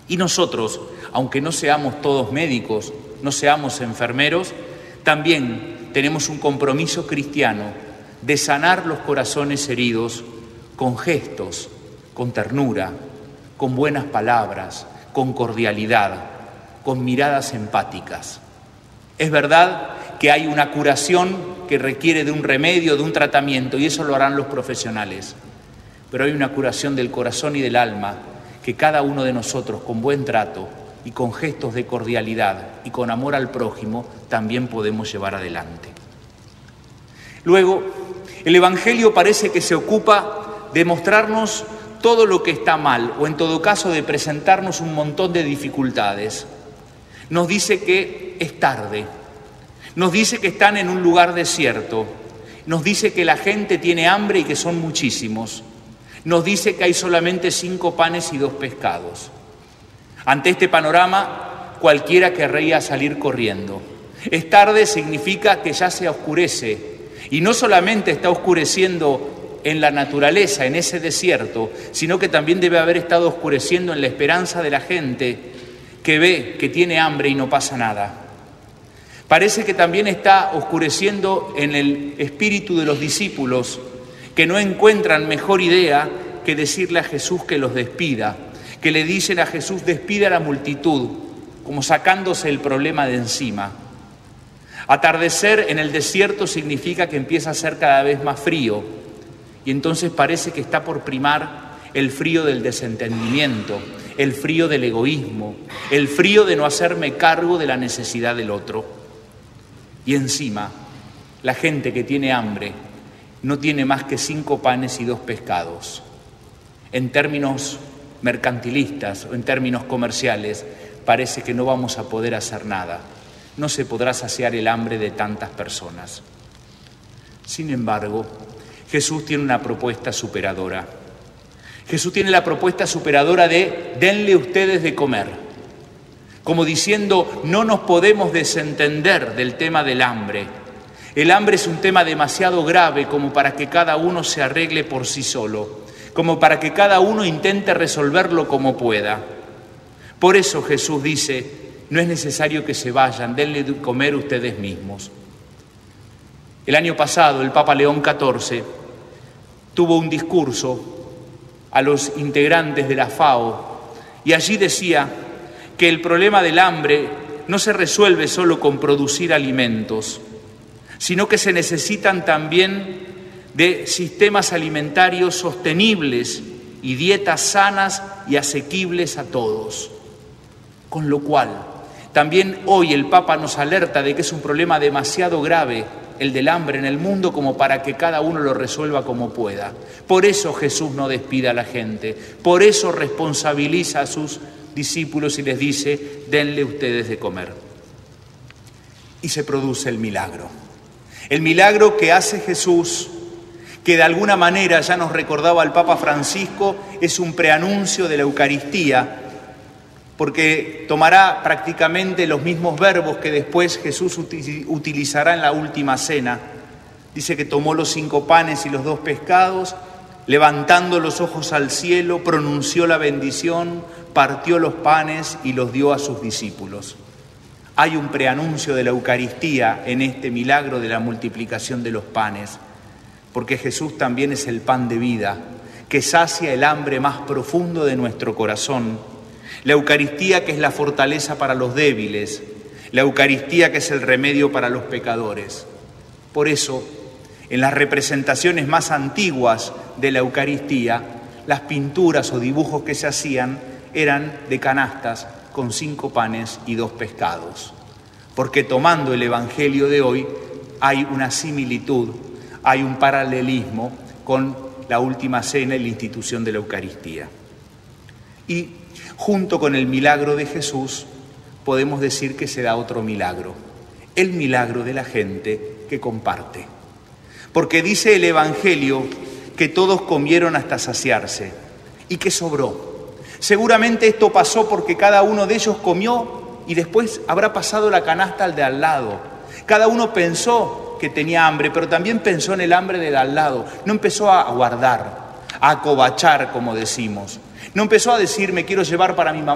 Y nosotros, aunque no seamos todos médicos, no seamos enfermeros, también tenemos un compromiso cristiano de sanar los corazones heridos con gestos, con ternura, con buenas palabras, con cordialidad, con miradas empáticas. Es verdad que hay una curación que requiere de un remedio, de un tratamiento, y eso lo harán los profesionales. Pero hay una curación del corazón y del alma que cada uno de nosotros, con buen trato y con gestos de cordialidad y con amor al prójimo, también podemos llevar adelante. Luego, el Evangelio parece que se ocupa de mostrarnos todo lo que está mal, o en todo caso de presentarnos un montón de dificultades. Nos dice que es tarde, nos dice que están en un lugar desierto, nos dice que la gente tiene hambre y que son muchísimos, nos dice que hay solamente 5 panes y 2 pescados. Ante este panorama, cualquiera querría salir corriendo. Es tarde significa que ya se oscurece, y no solamente está oscureciendo en la naturaleza, en ese desierto, sino que también debe haber estado oscureciendo en la esperanza de la gente que ve que tiene hambre y no pasa nada. Parece que también está oscureciendo en el espíritu de los discípulos, que no encuentran mejor idea que decirle a Jesús que los despida, que le dicen a Jesús: despida a la multitud, como sacándose el problema de encima. Atardecer en el desierto significa que empieza a ser cada vez más frío, y entonces parece que está por primar el frío del desentendimiento, el frío del egoísmo, el frío de no hacerme cargo de la necesidad del otro. Y encima, la gente que tiene hambre no tiene más que 5 panes y 2 pescados. En términos mercantilistas o en términos comerciales, parece que no vamos a poder hacer nada. No se podrá saciar el hambre de tantas personas. Sin embargo, Jesús tiene una propuesta superadora. Jesús tiene la propuesta superadora de denle ustedes de comer. Como diciendo, no nos podemos desentender del tema del hambre. El hambre es un tema demasiado grave como para que cada uno se arregle por sí solo, como para que cada uno intente resolverlo como pueda. Por eso Jesús dice: no es necesario que se vayan, denle de comer ustedes mismos. El año pasado el Papa León XIV tuvo un discurso a los integrantes de la FAO y allí decía que el problema del hambre no se resuelve solo con producir alimentos, sino que se necesitan también de sistemas alimentarios sostenibles y dietas sanas y asequibles a todos. Con lo cual, también hoy el Papa nos alerta de que es un problema demasiado grave el del hambre en el mundo como para que cada uno lo resuelva como pueda. Por eso Jesús no despide a la gente, por eso responsabiliza a sus discípulos y les dice: denle ustedes de comer. Y se produce el milagro. El milagro que hace Jesús, que de alguna manera ya nos recordaba el Papa Francisco, es un preanuncio de la Eucaristía, porque tomará prácticamente los mismos verbos que después Jesús utilizará en la última cena. Dice que tomó los 5 panes y los 2 pescados, levantando los ojos al cielo, pronunció la bendición, partió los panes y los dio a sus discípulos. Hay un preanuncio de la Eucaristía en este milagro de la multiplicación de los panes, porque Jesús también es el pan de vida, que sacia el hambre más profundo de nuestro corazón. La Eucaristía, que es la fortaleza para los débiles, la Eucaristía, que es el remedio para los pecadores. Por eso, en las representaciones más antiguas de la Eucaristía, las pinturas o dibujos que se hacían eran de canastas con 5 panes y 2 pescados. Porque tomando el Evangelio de hoy, hay una similitud, hay un paralelismo con la última cena y la institución de la Eucaristía. Y junto con el milagro de Jesús, podemos decir que se da otro milagro, el milagro de la gente que comparte. Porque dice el Evangelio que todos comieron hasta saciarse y que sobró. Seguramente esto pasó porque cada uno de ellos comió y después habrá pasado la canasta al de al lado. Cada uno pensó que tenía hambre, pero también pensó en el hambre del al lado. No empezó a guardar, a acobachar, como decimos. No empezó a decir: me quiero llevar para mi mamá